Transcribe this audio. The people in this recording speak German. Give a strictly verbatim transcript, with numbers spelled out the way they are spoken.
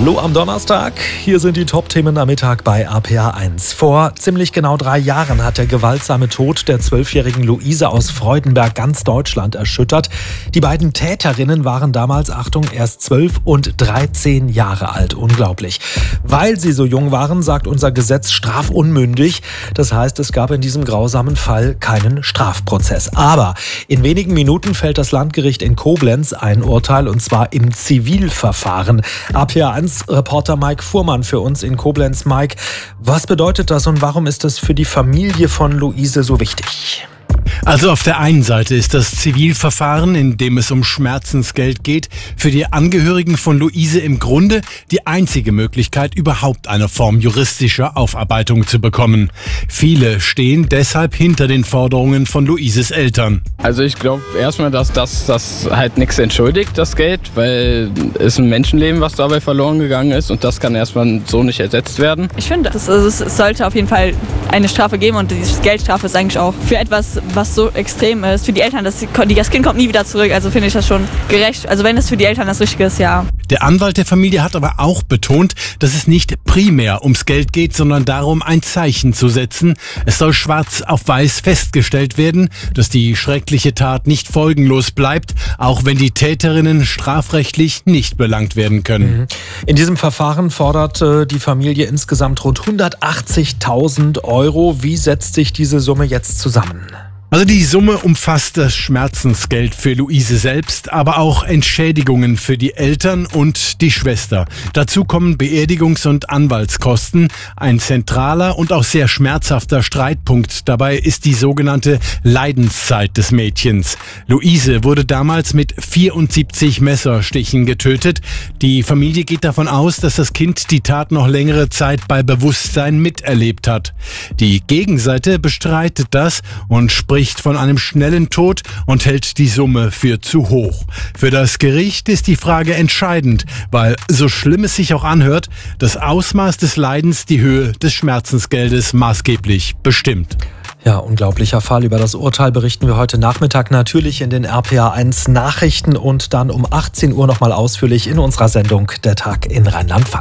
Hallo am Donnerstag, hier sind die Top-Themen am Mittag bei A P A eins. Vor ziemlich genau drei Jahren hat der gewaltsame Tod der zwölfjährigen Luise aus Freudenberg ganz Deutschland erschüttert. Die beiden Täterinnen waren damals, Achtung, erst zwölf und dreizehn Jahre alt. Unglaublich. Weil sie so jung waren, sagt unser Gesetz strafunmündig. Das heißt, es gab in diesem grausamen Fall keinen Strafprozess. Aber in wenigen Minuten fällt das Landgericht in Koblenz ein Urteil, und zwar im Zivilverfahren. A P A eins Reporter Mike Fuhrmann für uns in Koblenz. Mike, was bedeutet das und warum ist das für die Familie von Luise so wichtig? Also auf der einen Seite ist das Zivilverfahren, in dem es um Schmerzensgeld geht, für die Angehörigen von Luise im Grunde die einzige Möglichkeit, überhaupt eine Form juristischer Aufarbeitung zu bekommen. Viele stehen deshalb hinter den Forderungen von Luises Eltern. Also ich glaube erstmal, dass das, das halt nichts entschuldigt, das Geld, weil es ein Menschenleben, was dabei verloren gegangen ist, und das kann erstmal so nicht ersetzt werden. Ich finde, es, es sollte auf jeden Fall eine Strafe geben, und die Geldstrafe ist eigentlich auch für etwas, was so extrem ist, für die Eltern, das, das Kind kommt nie wieder zurück, also finde ich das schon gerecht. Also wenn es für die Eltern das Richtige ist, ja. Der Anwalt der Familie hat aber auch betont, dass es nicht primär ums Geld geht, sondern darum, ein Zeichen zu setzen. Es soll schwarz auf weiß festgestellt werden, dass die schreckliche Tat nicht folgenlos bleibt, auch wenn die Täterinnen strafrechtlich nicht belangt werden können. In diesem Verfahren fordert äh, die Familie insgesamt rund hundertachtzigtausend Euro. Wie setzt sich diese Summe jetzt zusammen? Also die Summe umfasst das Schmerzensgeld für Luise selbst, aber auch Entschädigungen für die Eltern und die Schwester. Dazu kommen Beerdigungs- und Anwaltskosten. Ein zentraler und auch sehr schmerzhafter Streitpunkt dabei ist die sogenannte Leidenszeit des Mädchens. Luise wurde damals mit vierundsiebzig Messerstichen getötet. Die Familie geht davon aus, dass das Kind die Tat noch längere Zeit bei Bewusstsein miterlebt hat. Die Gegenseite bestreitet das und spricht von einem schnellen Tod und hält die Summe für zu hoch. Für das Gericht ist die Frage entscheidend, weil, so schlimm es sich auch anhört, das Ausmaß des Leidens die Höhe des Schmerzensgeldes maßgeblich bestimmt. Ja, unglaublicher Fall. Über das Urteil berichten wir heute Nachmittag natürlich in den R P A eins Nachrichten und dann um achtzehn Uhr nochmal ausführlich in unserer Sendung Der Tag in Rheinland-Pfalz.